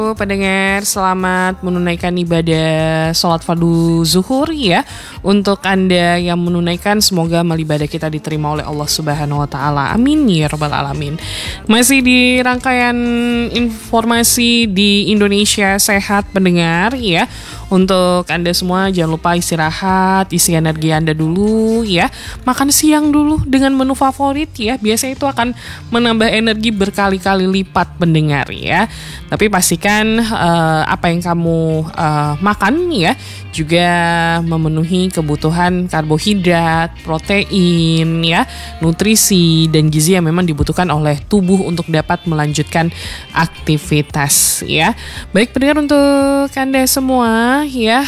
Pendengar, selamat menunaikan ibadah sholat fardu zuhur ya. Untuk Anda yang menunaikan, semoga amal ibadah kita diterima oleh Allah Subhanahu wa Ta'ala. Amin ya Rabbal Alamin. Masih di rangkaian informasi di Indonesia Sehat pendengar ya. Untuk Anda semua jangan lupa istirahat, isi energi Anda dulu ya. Makan siang dulu dengan menu favorit ya. Biasanya itu akan menambah energi berkali-kali lipat pendengar ya. Tapi pastikan apa yang kamu makan ya juga memenuhi kebutuhan karbohidrat, protein ya, nutrisi dan gizi yang memang dibutuhkan oleh tubuh untuk dapat melanjutkan aktivitas ya. Baik pendengar, untuk Anda semua ya,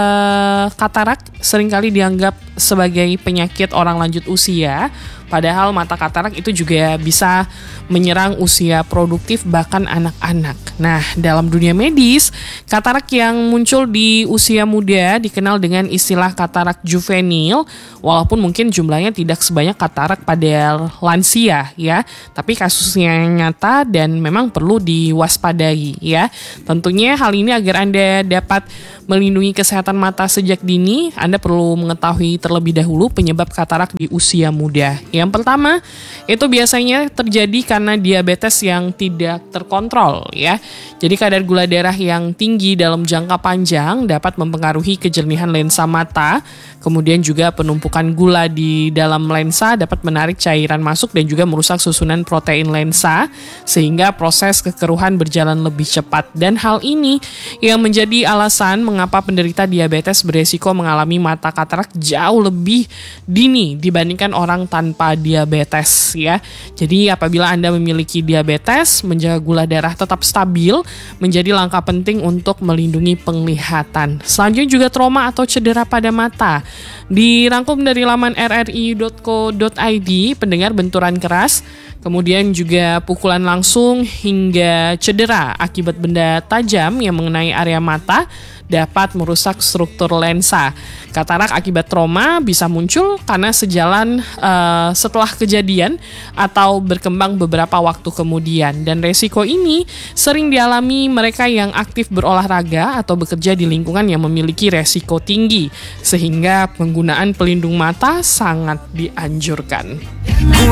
katarak seringkali dianggap sebagai penyakit orang lanjut usia. Padahal mata katarak itu juga bisa menyerang usia produktif bahkan anak-anak. Nah, dalam dunia medis, katarak yang muncul di usia muda dikenal dengan istilah katarak juvenil, walaupun mungkin jumlahnya tidak sebanyak katarak pada lansia ya, tapi kasusnya nyata dan memang perlu diwaspadai ya. Tentunya hal ini agar Anda dapat melindungi kesehatan mata sejak dini, Anda perlu mengetahui terlebih dahulu penyebab katarak di usia muda. Yang pertama, itu biasanya terjadi karena diabetes yang tidak terkontrol ya. Jadi kadar gula darah yang tinggi dalam jangka panjang dapat mempengaruhi kejernihan lensa mata. Kemudian juga penumpukan gula di dalam lensa dapat menarik cairan masuk dan juga merusak susunan protein lensa sehingga proses kekeruhan berjalan lebih cepat. Dan hal ini yang menjadi alasan mengapa penderita diabetes beresiko mengalami mata katarak jauh lebih dini dibandingkan orang tanpa diabetes ya. Jadi apabila Anda memiliki diabetes, menjaga gula darah tetap stabil menjadi langkah penting untuk melindungi penglihatan. Selanjutnya juga trauma atau cedera pada mata. Dirangkum dari laman rri.co.id, pendengar, benturan keras, kemudian juga pukulan langsung hingga cedera akibat benda tajam yang mengenai area mata dapat merusak struktur lensa. Katarak akibat trauma bisa muncul karena sejalan setelah kejadian atau berkembang beberapa waktu kemudian. Dan resiko ini sering dialami mereka yang aktif berolahraga atau bekerja di lingkungan yang memiliki resiko tinggi, sehingga penggunaan pelindung mata sangat dianjurkan.